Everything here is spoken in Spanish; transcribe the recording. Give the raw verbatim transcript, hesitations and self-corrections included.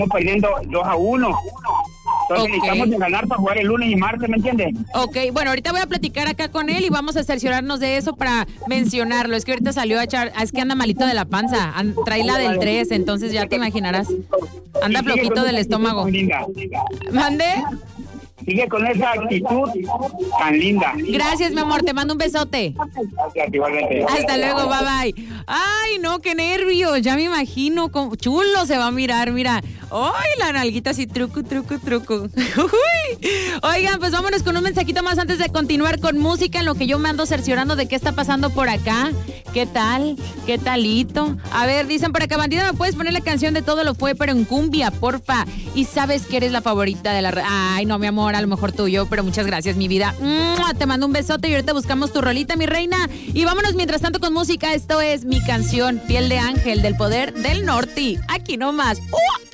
perdiendo dos a uno. Entonces okay. necesitamos de ganar para jugar el lunes y martes, ¿me entiendes? Ok, bueno, ahorita voy a platicar acá con él y vamos a cerciorarnos de eso para mencionarlo. Es que ahorita salió a echar, es que anda malito de la panza, and, trae la del tres, entonces ya te imaginarás. Anda flojito del estómago. ¿Mande? Sigue con esa actitud tan linda. Gracias, mi amor, te mando un besote. Gracias, igualmente. Hasta luego, bye bye. Ay, no, qué nervios, ya me imagino, cómo chulo se va a mirar, mira. Ay, la nalguita así, truco, truco, truco. Oigan, pues vámonos con un mensajito más antes de continuar con música, en lo que yo me ando cerciorando de qué está pasando por acá. ¿Qué tal? ¿Qué talito? A ver, dicen por acá, bandida, ¿me puedes poner la canción de Todo lo fue, pero en cumbia, porfa? Y sabes que eres la favorita de la... Re- Ay, no, mi amor, a lo mejor tuyo, pero muchas gracias, mi vida. ¡Mua! Te mando un besote y ahorita buscamos tu rolita, mi reina. Y vámonos mientras tanto con música. Esto es mi canción, Piel de Ángel, del Poder del Norte. Aquí nomás. ¡Uh!